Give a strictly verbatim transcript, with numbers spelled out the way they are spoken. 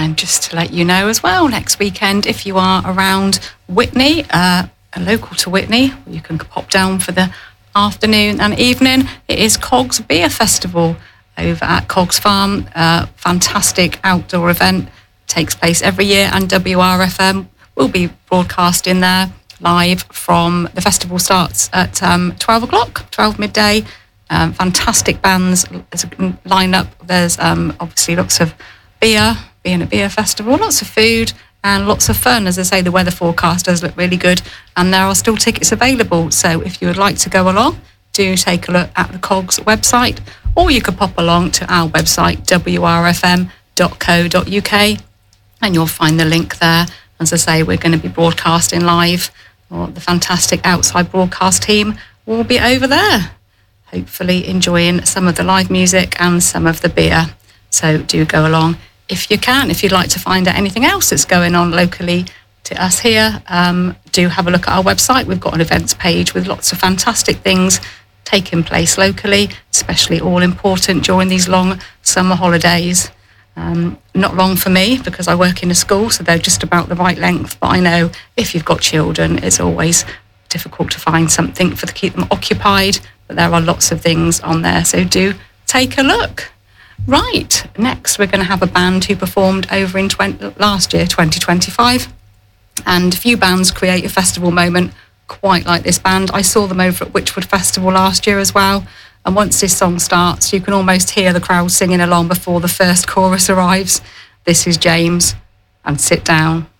And just to let you know as well, next weekend, if you are around Witney, uh, local to Witney, you can pop down for the afternoon and evening. It is Cogs Beer Festival over at Cogs Farm. Uh, fantastic outdoor event, takes place every year, and W R F M will be broadcasting there live from the festival. Starts at um, twelve o'clock, twelve midday. Um, fantastic bands. There's a lineup. There's um, obviously lots of beer, being a beer festival, lots of food and lots of fun. As I say, the weather forecast does look really good, and there are still tickets available. So if you would like to go along, do take a look at the Cogs website, or you could pop along to our website, w r f m dot co dot u k, and you'll find the link there. As I say, we're going to be broadcasting live, or the fantastic outside broadcast team will be over there, hopefully enjoying some of the live music and some of the beer. So do go along if you can. If you'd like to find out anything else that's going on locally to us here, um, do have a look at our website. We've got an events page with lots of fantastic things taking place locally, especially all important during these long summer holidays. Um, not long for me because I work in a school, so they're just about the right length. But I know if you've got children, it's always difficult to find something for to keep them occupied. But there are lots of things on there, so do take a look. Right, next we're going to have a band who performed over in twenty, last year, twenty twenty-five. And few bands create a festival moment quite like this band. I saw them over at Witchwood Festival last year as well. And once this song starts, you can almost hear the crowd singing along before the first chorus arrives. This is James and Sit Down.